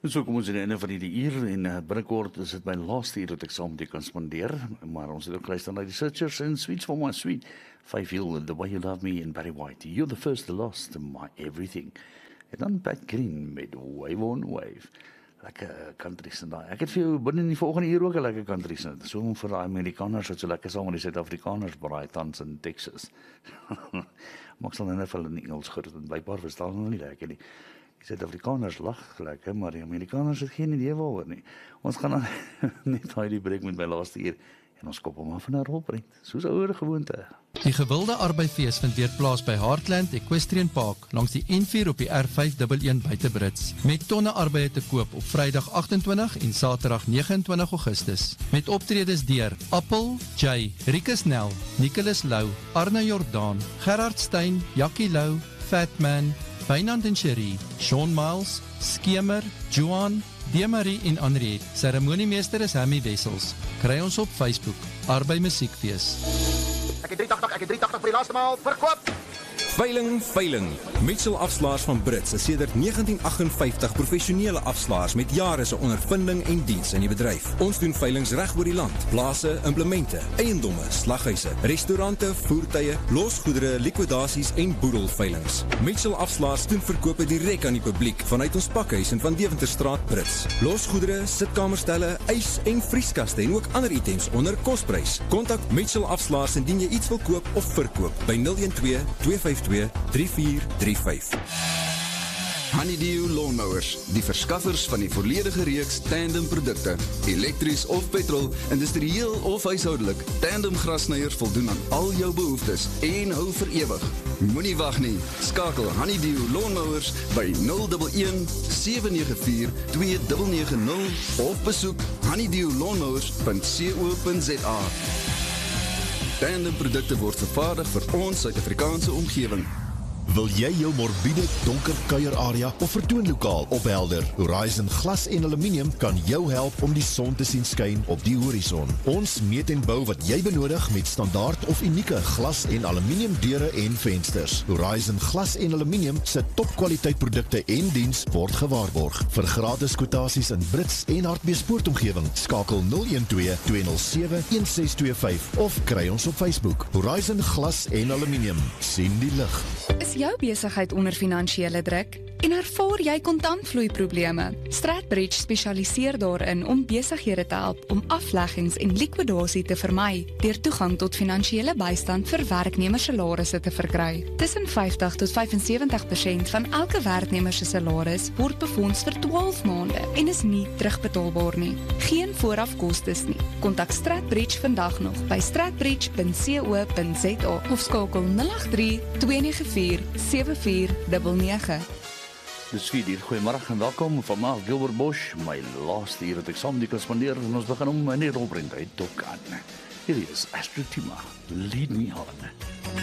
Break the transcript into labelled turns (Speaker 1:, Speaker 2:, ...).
Speaker 1: So kom ons in die einde van die uur en binnekort is dit my laaste uur wat ek saam met jou kan spandeer, maar ons het ook luister na die Searchers en Sweets for My Sweet, Five Hill, The Way You Love Me en Barry White, You're the First, the Last, My Everything. En dan Pat Green met Wave on Wave. Lekker countries en daai. Ek het vir jou binne in die volgende uur ook 'n lekker countries en so vir die Amerikaners wat so lekker saam met die Suid-Afrikaners braai tans in Texas. Maar ek sal nou net vir hulle in Engels groet en bypaar verstaan hulle nie lekker nie. Die Suid-Afrikaners lag lekker, maar die Amerikaners het geen idee waaroor nie. Ons gaan dan net daai die breek met my laaste uur en ons kop hom af in 'n rolprent, soos ouer gewoonte.
Speaker 2: Die gewilde arbeidsfees vind weer plaas by Heartland Equestrian Park langs die N4 op die R511 buite Brits. Met tonne arbeide te koop op Vrydag 28 en Saterdag 29 Augustus. Met optredes deur Appel, Jay, Rikus Nel, Nicholas Lou, Arne Jordaan, Gerard Stein, Jackie Lou, Fatman, Wynand en Cherie, Sean Miles, Skemer, Johan, Demarie en Henriette. Ceremoniemeester is Hammy Wessels. Kry ons op Facebook, Arbei Musiekfees.
Speaker 3: Ek het 380 vir die laaste maal, verkoop!
Speaker 4: Veiling. Mitchell Afslaers van Brits is sedert 1958 professionele afslaers met jare se ondervinding en diens in die bedryf. Ons doen veilings reg oor die land. Plase, implemente, eiendomme, slaghuise, restaurante, voertuie, losgoedere, likwidasies en boedelveilings. Mitchell Afslaers doen verkope direk aan die publiek vanuit ons pakhuis in Van Deventerstraat Brits. Losgoedere, sitkamerstelle, ys en vrieskaste en ook ander items onder kosprys. Kontak Mitchell Afslaers indien jy iets wil koop of verkoop by 012 252-3435.
Speaker 5: Honeydew Lawnmowers, die verskaffers van die volledige reeks tandem produkte, elektries of petrol, industrieel of huishoudelik, tandem grasnyer voldoen aan al jou behoeftes en hou vir ewig. Moenie wag nie, skakel Honeydew Lawnmowers by 011-794-2990 of besoek honeydewlawnmowers.co.za. Tandem produkte word vervaardig vir ons Suid-Afrikaanse omgewing.
Speaker 6: Wil jy jou morbiede, donker kuierarea of vertoonlokaal ophelder? Horizon Glas en Aluminium kan jou help om die son te sien skyn op die horizon. Ons meet en bou wat jy benodig met standaard of unieke glas en aluminium deure en vensters. Horizon Glas en Aluminium se topkwaliteit produkte en diens word gewaarborg. Vir gratis kwotasies in Brits en Hartbeespoortomgewing, skakel 012-207-1625 of kry ons op Facebook. Horizon Glas en Aluminium. Sien die lig.
Speaker 7: Is jou besigheid onder finansiële druk en ervaar jy kontantvloeiprobleme? Stratbridge spesialiseer daarin om besighede te help om afleggings en likwidasie te vermy deur toegang tot finansiële bystand vir werknemersalarisse te verkry. Tussen 50 tot 75% van elke werknemer se salaris word befonds vir 12 maande en is nie terugbetaalbaar nie. Geen voorafkostes nie. Kontak Stratbridge vandag nog by stratbridge.co.za of skakel 083 294 7499.
Speaker 1: Dis 4 uur, goeiemiddag en welkom van my Gilbert Bosch, my laaste uur wat ek saam met kan spandeer en ons begin om in die rolprent uit Dokan. Hier is Astrid Tima, Lead Me On.